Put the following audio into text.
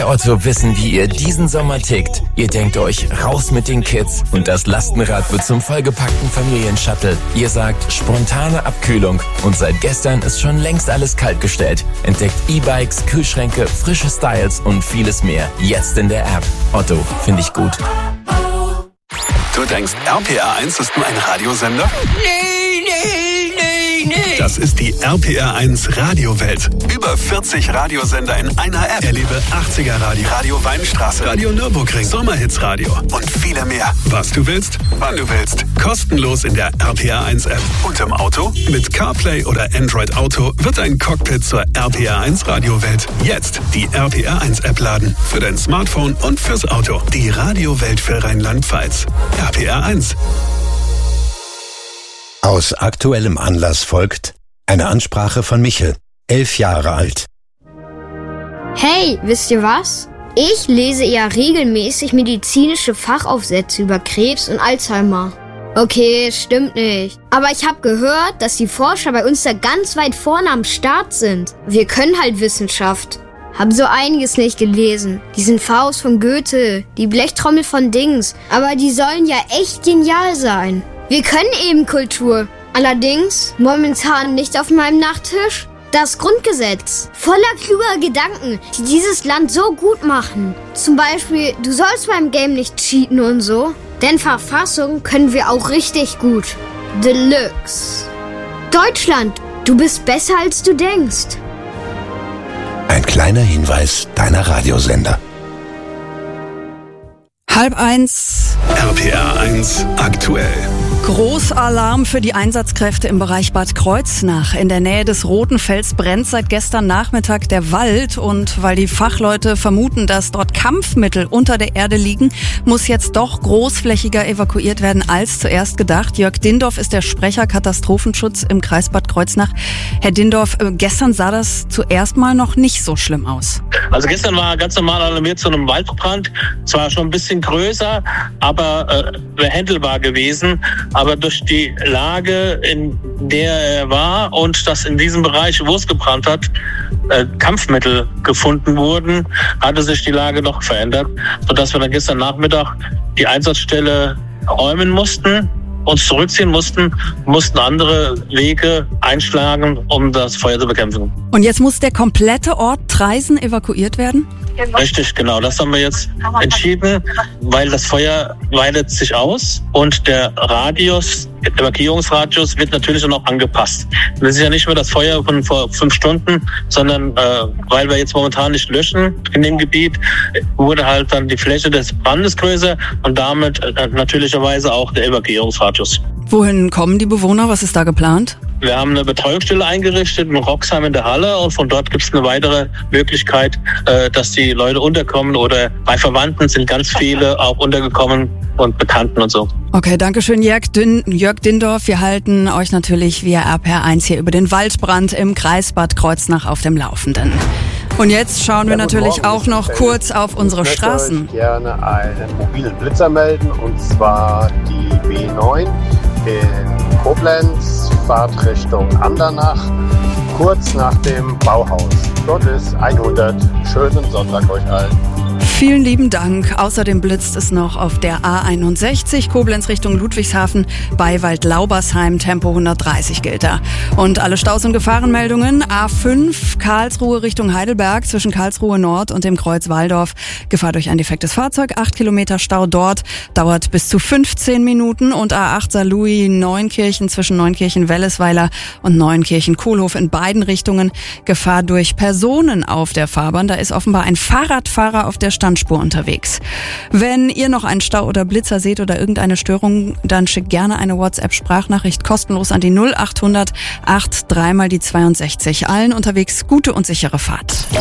Bei Otto wissen, wie ihr diesen Sommer tickt. Ihr denkt euch, raus mit den Kids und das Lastenrad wird zum vollgepackten Familienshuttle. Ihr sagt, spontane Abkühlung und seit gestern ist schon längst alles kaltgestellt. Entdeckt E-Bikes, Kühlschränke, frische Styles und vieles mehr. Jetzt in der App. Otto, finde ich gut. Du denkst, RPR1 ist nur ein Radiosender? Nee. Das ist die RPR1 Radiowelt. Über 40 Radiosender in einer App. Erlebe 80er Radio, Radio Weinstraße, Radio Nürburgring, Sommerhits-Radio und viele mehr. Was du willst, wann du willst. Kostenlos in der RPR1 App. Und im Auto? Mit CarPlay oder Android Auto wird ein Cockpit zur RPR1 Radiowelt. Jetzt die RPR1 App laden. Für dein Smartphone und fürs Auto. Die Radiowelt für Rheinland-Pfalz. RPR1. Aus aktuellem Anlass folgt eine Ansprache von Michel, 11 Jahre alt. Hey, wisst ihr was? Ich lese ja regelmäßig medizinische Fachaufsätze über Krebs und Alzheimer. Okay, stimmt nicht. Aber ich habe gehört, dass die Forscher bei uns da ganz weit vorne am Start sind. Wir können halt Wissenschaft. Haben so einiges nicht gelesen. Diesen Faust von Goethe, die Blechtrommel von Dings. Aber die sollen ja echt genial sein. Wir können eben Kultur. Allerdings momentan nicht auf meinem Nachttisch. Das Grundgesetz. Voller kluger Gedanken, die dieses Land so gut machen. Zum Beispiel, du sollst beim Game nicht cheaten und so. Denn Verfassung können wir auch richtig gut. Deluxe. Deutschland, du bist besser als du denkst. Ein kleiner Hinweis deiner Radiosender. 12:30. RPR1 aktuell. Großalarm für die Einsatzkräfte im Bereich Bad Kreuznach. In der Nähe des Roten Fels brennt seit gestern Nachmittag der Wald. Und weil die Fachleute vermuten, dass dort Kampfmittel unter der Erde liegen, muss jetzt doch großflächiger evakuiert werden als zuerst gedacht. Jörg Dindorf ist der Sprecher Katastrophenschutz im Kreis Bad Kreuznach. Herr Dindorf, gestern sah das zuerst mal noch nicht so schlimm aus. Also gestern war ganz normal alarmiert zu einem Waldbrand. Zwar schon ein bisschen größer, aber handelbar gewesen. Aber durch die Lage, in der er war und dass in diesem Bereich, wo es gebrannt hat, Kampfmittel gefunden wurden, hatte sich die Lage noch verändert, sodass wir dann gestern Nachmittag die Einsatzstelle räumen mussten, uns zurückziehen mussten andere Wege einschlagen, um das Feuer zu bekämpfen. Und jetzt muss der komplette Ort Traisen evakuiert werden? Richtig, genau. Das haben wir jetzt entschieden, weil das Feuer weitet sich aus und der Evakuierungsradius wird natürlich dann auch angepasst. Das ist ja nicht mehr das Feuer von vor 5 Stunden, sondern weil wir jetzt momentan nicht löschen in dem Gebiet, wurde halt dann die Fläche des Brandes größer und damit natürlicherweise auch der Evakuierungsradius. Wohin kommen die Bewohner? Was ist da geplant? Wir haben eine Betreuungsstelle eingerichtet in Roxheim in der Halle und von dort gibt es eine weitere Möglichkeit, dass die Leute unterkommen oder bei Verwandten sind ganz viele auch untergekommen und Bekannten und so. Okay, danke schön, Jörg Dindorf. Wir halten euch natürlich via RPR1 hier über den Waldbrand im Kreis Bad Kreuznach auf dem Laufenden. Und jetzt schauen wir natürlich auch noch kurz auf unsere Straßen. Ich möchte euch gerne einen mobilen Blitzer melden, und zwar die B9 in Koblenz, Fahrt Richtung Andernach, kurz nach dem Bauhaus. Dort ist 100. Schönen Sonntag euch allen. Vielen lieben Dank. Außerdem blitzt es noch auf der A61 Koblenz Richtung Ludwigshafen bei Waldlaubersheim. Tempo 130 gilt da. Und alle Staus- und Gefahrenmeldungen. A5 Karlsruhe Richtung Heidelberg zwischen Karlsruhe Nord und dem Kreuz Walldorf. Gefahr durch ein defektes Fahrzeug. 8 Kilometer Stau dort. Dauert bis zu 15 Minuten. Und A8 Saarlouis Neunkirchen zwischen Neunkirchen-Wellesweiler und Neunkirchen-Kohlhof in beiden Richtungen. Gefahr durch Personen auf der Fahrbahn. Da ist offenbar ein Fahrradfahrer auf der Standspur unterwegs. Wenn ihr noch einen Stau oder Blitzer seht oder irgendeine Störung, dann schickt gerne eine WhatsApp-Sprachnachricht kostenlos an die 0800 83 mal die 62. Allen unterwegs gute und sichere Fahrt.